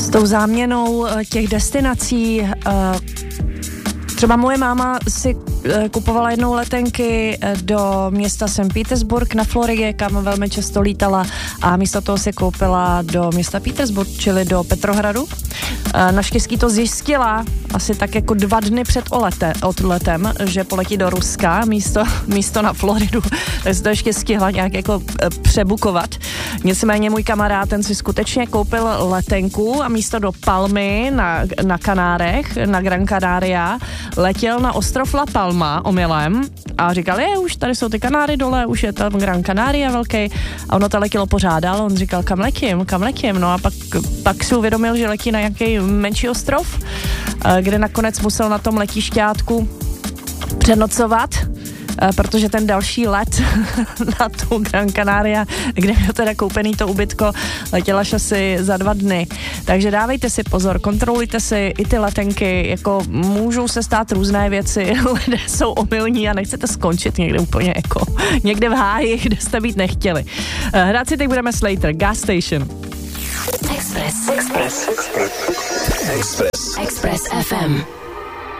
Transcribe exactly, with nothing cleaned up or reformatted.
s tou záměnou těch destinací. Třeba moje máma si kupovala jednou letenky do města Sankt Petersburg na Floridě, kam velmi často lítala, a místo toho si koupila do města Petersburg, čili do Petrohradu. Naštěstí to zjistila asi tak jako dva dny před olete, odletem, že poletí do Ruska místo, místo na Floridu, tak se to ještě stihla nějak jako přebukovat. Nicméně můj kamarád, ten si skutečně koupil letenku a místo do Palmy na, na Kanárech, na Gran Canaria, letěl na ostrov La Palma omylem a říkal, je, už tady jsou ty Kanáry dole, už je tam Gran Canaria velký, a ono to letělo pořád dál, on říkal, kam letím, kam letím, no a pak, pak si uvědomil, že letí na nějaký menší ostrov, kde nakonec musel na tom letišťátku přenocovat, protože ten další let na tu Gran Canaria, kde měl teda koupený to ubytko, letěl až asi za dva dny. Takže dávejte si pozor, kontrolujte si i ty letenky, jako můžou se stát různé věci, lidé jsou omylní a nechcete skončit někde úplně jako někde v háji, kde jste být nechtěli. Hrát si teď budeme Slater, Gas Station. Express. Express. Express. Express. Express F M.